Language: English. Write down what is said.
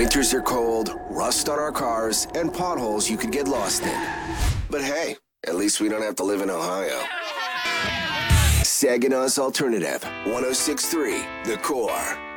Winters are cold, rust on our cars, and potholes you could get lost in. But hey, at least we don't have to live in Ohio. Saginaw's Alternative, 106.3 The Core.